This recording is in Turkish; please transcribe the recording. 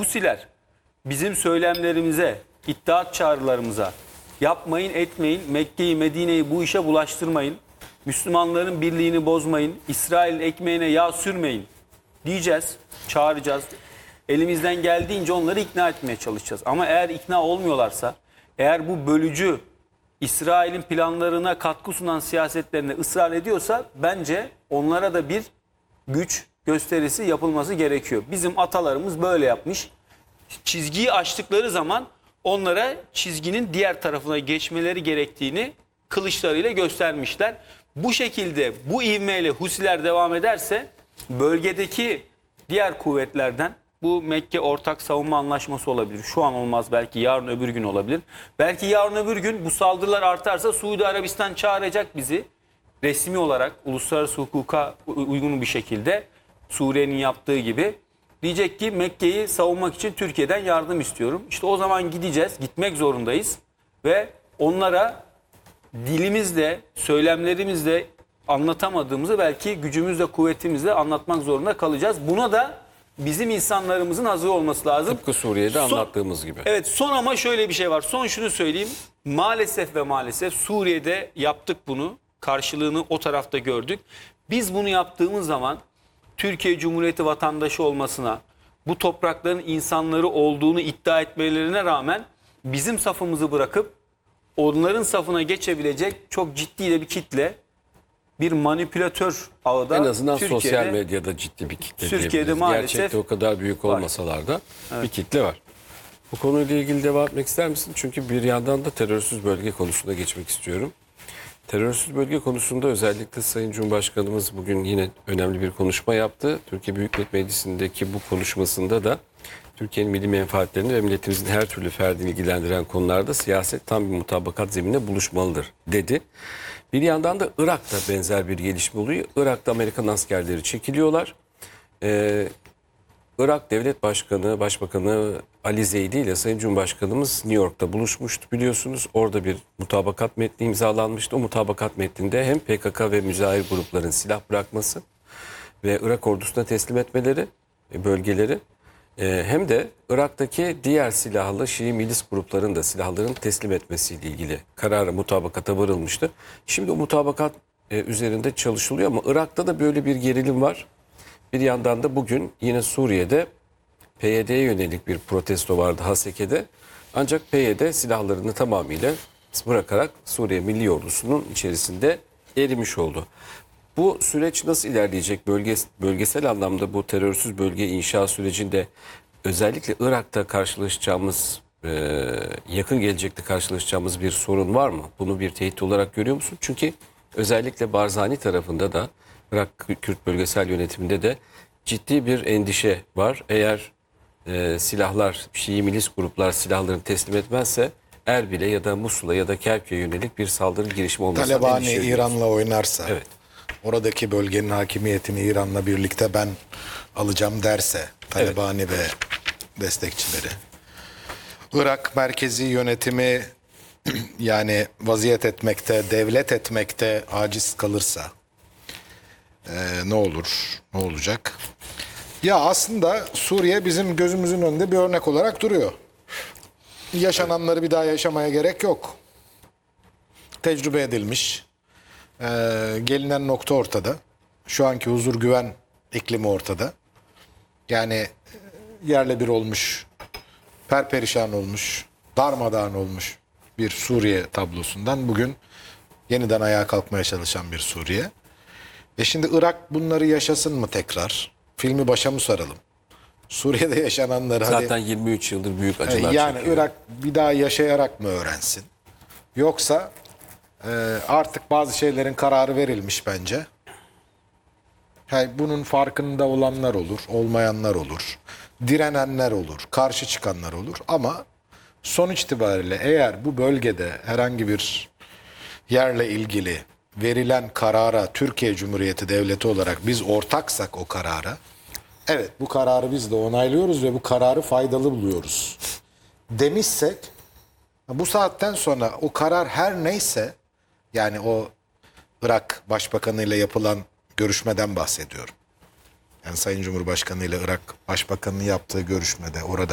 Husiler bizim söylemlerimize, iddiat çağrılarımıza yapmayın etmeyin, Mekke'yi Medine'yi bu işe bulaştırmayın, Müslümanların birliğini bozmayın, İsrail'in ekmeğine yağ sürmeyin diyeceğiz, çağıracağız. Elimizden geldiğince onları ikna etmeye çalışacağız. Ama eğer ikna olmuyorlarsa, eğer bu bölücü İsrail'in planlarına katkı sunan siyasetlerine ısrar ediyorsa bence onlara da bir güç gösterisi yapılması gerekiyor. Bizim atalarımız böyle yapmış. Çizgiyi aştıkları zaman onlara çizginin diğer tarafına geçmeleri gerektiğini kılıçlarıyla göstermişler. Bu şekilde bu ivmeyle Husiler devam ederse bölgedeki diğer kuvvetlerden bu Mekke ortak savunma anlaşması olabilir. Şu an olmaz, belki yarın öbür gün olabilir. Belki yarın öbür gün bu saldırılar artarsa Suudi Arabistan çağıracak bizi resmi olarak uluslararası hukuka uygun bir şekilde Suriye'nin yaptığı gibi. Diyecek ki Mekke'yi savunmak için Türkiye'den yardım istiyorum. İşte o zaman gideceğiz, gitmek zorundayız ve onlara dilimizle, söylemlerimizle anlatamadığımızı belki gücümüzle, kuvvetimizle anlatmak zorunda kalacağız. Buna da bizim insanlarımızın hazır olması lazım. Tıpkı Suriye'de anlattığımız gibi. Evet, son ama şöyle bir şey var. Son şunu söyleyeyim. Maalesef ve maalesef Suriye'de yaptık bunu. Karşılığını o tarafta gördük. Biz bunu yaptığımız zaman Türkiye Cumhuriyeti vatandaşı olmasına, bu toprakların insanları olduğunu iddia etmelerine rağmen bizim safımızı bırakıp onların safına geçebilecek çok ciddi de bir kitle, bir manipülatör ağı da En azından Türkiye'de, sosyal medyada ciddi bir kitle Türkiye'de diyebiliriz. maalesef Gerçekte o kadar büyük olmasalar da bir kitle var. Bu konuyla ilgili devam etmek ister misin? Çünkü bir yandan da terörsüz bölge konusuna geçmek istiyorum. Terörsüz bölge konusunda özellikle Sayın Cumhurbaşkanımız bugün yine önemli bir konuşma yaptı. Türkiye Büyük Millet Meclisi'ndeki bu konuşmasında da Türkiye'nin milli menfaatlerini ve milletimizin her türlü ferdini ilgilendiren konularda siyaset tam bir mutabakat zemininde buluşmalıdır dedi. Bir yandan da Irak'ta benzer bir gelişme oluyor. Irak'ta Amerikan askerleri çekiliyorlar. Irak Devlet Başkanı, Başbakanı Ali Zeydi ile Sayın Cumhurbaşkanımız New York'ta buluşmuştu biliyorsunuz. Orada bir mutabakat metni imzalanmıştı. O mutabakat metninde hem PKK ve müzahir grupların silah bırakması ve Irak ordusuna teslim etmeleri, bölgeleri hem de Irak'taki diğer silahlı Şii milis grupların da silahlarını teslim etmesiyle ilgili karara, mutabakata varılmıştı. Şimdi o mutabakat üzerinde çalışılıyor ama Irak'ta da böyle bir gerilim var. Bir yandan da bugün yine Suriye'de PYD'ye yönelik bir protesto vardı Haseke'de. Ancak PYD silahlarını tamamıyla bırakarak Suriye Milli Ordusu'nun içerisinde erimiş oldu. Bu süreç nasıl ilerleyecek? Bölgesel anlamda bu terörsüz bölge inşa sürecinde özellikle Irak'ta karşılaşacağımız, yakın gelecekte karşılaşacağımız bir sorun var mı? Bunu bir tehdit olarak görüyor musun? Çünkü özellikle Barzani tarafında da Irak Kürt bölgesel yönetiminde de ciddi bir endişe var. Eğer silahlar, Şii milis gruplar silahlarını teslim etmezse Erbil'e ya da Musul'a ya da Kerkük'e yönelik bir saldırı girişimi olmasına Talabani endişe İran'la oynarsa, evet, oradaki bölgenin hakimiyetini İran'la birlikte ben alacağım derse Talabani ve destekçileri, Irak merkezi yönetimi yani vaziyet etmekte, devlet etmekte aciz kalırsa ne olur, ne olacak? Ya aslında Suriye bizim gözümüzün önünde bir örnek olarak duruyor. Yaşananları bir daha yaşamaya gerek yok. Tecrübe edilmiş. Gelinen nokta ortada. Şu anki huzur güven iklimi ortada. Yani yerle bir olmuş, perperişan olmuş, darmadağın olmuş bir Suriye tablosundan bugün yeniden ayağa kalkmaya çalışan bir Suriye. Şimdi Irak bunları yaşasın mı tekrar? Filmi başa mı saralım? Suriye'de yaşananları zaten 23 yıldır büyük acılar yani çekiyor. Irak bir daha yaşayarak mı öğrensin? Yoksa artık bazı şeylerin kararı verilmiş bence. Bunun farkında olanlar olur, olmayanlar olur, direnenler olur, karşı çıkanlar olur. Ama sonuç itibariyle eğer bu bölgede herhangi bir yerle ilgili verilen karara Türkiye Cumhuriyeti Devleti olarak biz ortaksak o karara, evet bu kararı biz de onaylıyoruz ve bu kararı faydalı buluyoruz demişsek, bu saatten sonra o karar her neyse, yani o Irak Başbakanı ile yapılan görüşmeden bahsediyorum. Yani Sayın Cumhurbaşkanı ile Irak Başbakanı'nın yaptığı görüşmede orada